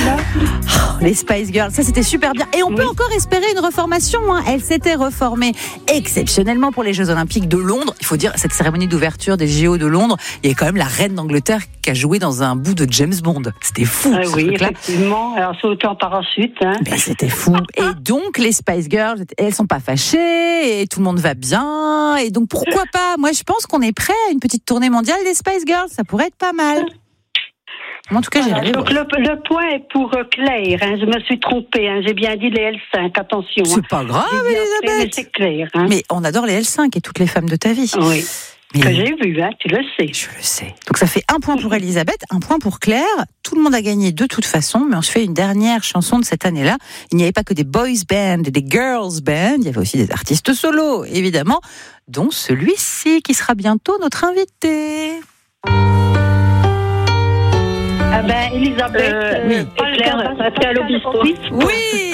Les Spice Girls, ça c'était super bien. Et on peut encore espérer une reformation. Elle s'était reformée exceptionnellement pour les Jeux Olympiques de Londres. Il faut dire, cette cérémonie d'ouverture des JO de Londres, il y a quand même la reine d'Angleterre qui a joué dans un bout de James Bond. C'était fou. Oui, effectivement. Alors sauter en parachute. Ben, c'était fou. Et donc les Spice Girls, elles sont pas fâchées et tout le monde va bien. Et donc pourquoi pas? Moi je pense qu'on est prêt à une petite tournée mondiale des Spice Girls. Ça pourrait être pas mal. En tout cas, j'ai donc le point est pour Claire. Je me suis trompée. J'ai bien dit les L5. Attention. C'est pas grave, Elisabeth. Mais c'est clair. Mais on adore les L5 et toutes les femmes de ta vie. Oui. Mais que j'ai vu, tu le sais. Je le sais. Donc ça fait 1 point pour Elisabeth, 1 point pour Claire. Tout le monde a gagné de toute façon, mais on se fait une dernière chanson de cette année-là. Il n'y avait pas que des boys bands et des girls bands, il y avait aussi des artistes solos, évidemment, dont celui-ci qui sera bientôt notre invité. Elisabeth, oui. Claire, Pascal Obispo. Oui,